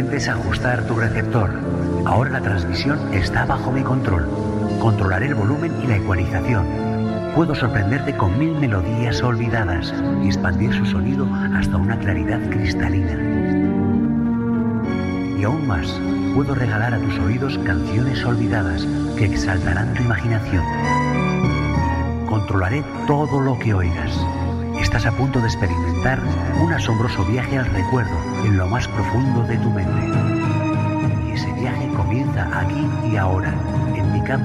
Simplemente es ajustar tu receptor. Ahora la transmisión está bajo mi control. Controlaré el volumen y la ecualización. Puedo sorprenderte con 1000 melodías olvidadas y expandir su sonido hasta una claridad cristalina. Y aún más, puedo regalar a tus oídos canciones olvidadas que exaltarán tu imaginación. Controlaré todo lo que oigas. Estás a punto de experimentar un asombroso viaje al recuerdo en lo más profundo de tu mente. Y ese viaje comienza aquí y ahora, en mi campo.